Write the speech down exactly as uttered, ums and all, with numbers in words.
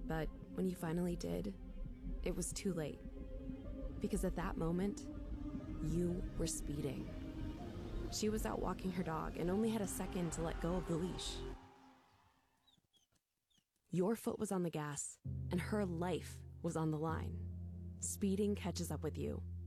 But when you finally did, it was too late. Because at that moment, you were speeding. She was out walking her dog and only had a second to let go of the leash. Your foot was on the gas, and her life was on the line. Speeding catches up with you,